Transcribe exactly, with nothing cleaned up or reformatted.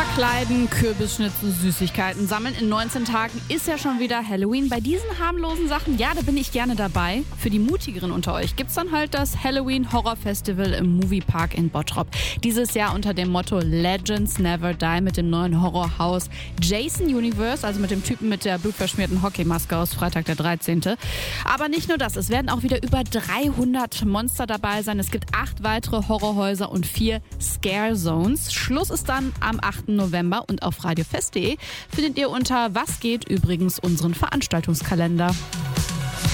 Verkleiden, Kürbisschnitzen, Süßigkeiten sammeln. In neunzehn Tagen ist ja schon wieder Halloween. Bei diesen harmlosen Sachen, ja, da bin ich gerne dabei. Für die Mutigeren unter euch gibt's dann halt das Halloween Horror Festival im Moviepark in Bottrop. Dieses Jahr unter dem Motto Legends Never Die mit dem neuen Horrorhaus Jason Universe, also mit dem Typen mit der blutverschmierten Hockeymaske aus Freitag der dreizehnte Aber nicht nur das, es werden auch wieder über dreihundert Monster dabei sein. Es gibt acht weitere Horrorhäuser und vier Scare Zones. Schluss ist dann am achten November und auf radiofest punkt de findet ihr unter Was geht übrigens unseren Veranstaltungskalender.